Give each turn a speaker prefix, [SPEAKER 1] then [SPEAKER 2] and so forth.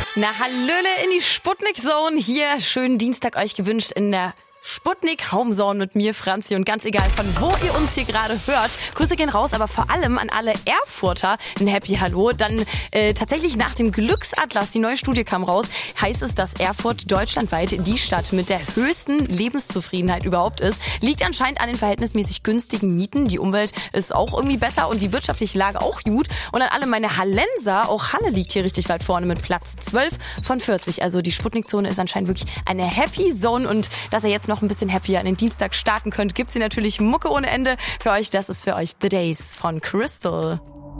[SPEAKER 1] Na, hallöle in die Sputnik-Zone. Hier, schönen Dienstag euch gewünscht in der Sputnik Homezone mit mir, Franzi, und ganz egal, von wo ihr uns hier gerade hört. Grüße gehen raus, aber vor allem an alle Erfurter ein Happy Hallo. Dann tatsächlich nach dem Glücksatlas, die neue Studie kam raus, heißt es, dass Erfurt deutschlandweit die Stadt mit der höchsten Lebenszufriedenheit überhaupt ist. Liegt anscheinend an den verhältnismäßig günstigen Mieten. Die Umwelt ist auch irgendwie besser und die wirtschaftliche Lage auch gut. Und an alle meine Hallenser, auch Halle liegt hier richtig weit vorne mit Platz 12 von 40. Also die Sputnik-Zone ist anscheinend wirklich eine Happy Zone, und dass er jetzt noch ein bisschen happier an den Dienstag starten könnt, gibt's hier natürlich Mucke ohne Ende für euch. Das ist für euch The Days von Crystal.